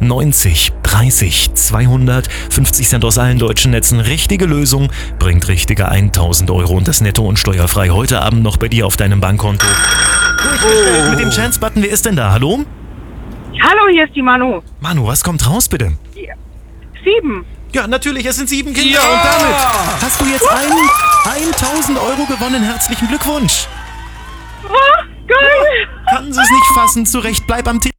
90 30 200, 50 Cent aus allen deutschen Netzen. Richtige Lösung bringt richtige 1.000 Euro und das netto und steuerfrei heute Abend noch bei dir auf deinem Bankkonto. Durchgestellt mit dem Chance-Button. Wer ist denn da? Hallo? Hallo, hier ist die Manu. Manu, was kommt raus bitte? 7. Ja, natürlich, es sind 7 Kinder und damit hast du jetzt 1.000 Euro gewonnen. Herzlichen Glückwunsch. Oh, geil. Kann sie es nicht fassen, zurecht, bleib am Telefon.